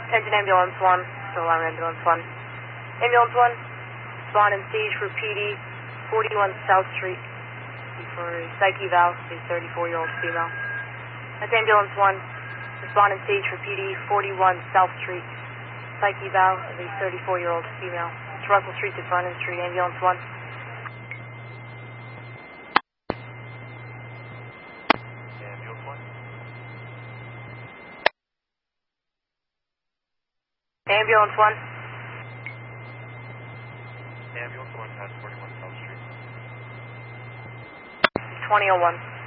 Attention Ambulance 1, still alarm Ambulance 1. Ambulance 1, spawn and stage for PD, 41 South Street. For psych eval, a 34-year-old female. That's Ambulance 1, respond and stage for PD, 41 South Street. Psych eval of a 34-year-old female. It's Russell Street to Vernon Street, Ambulance 1. Ambulance 1. Ambulance 1. Ambulance 1 past 41 South Street. 2001.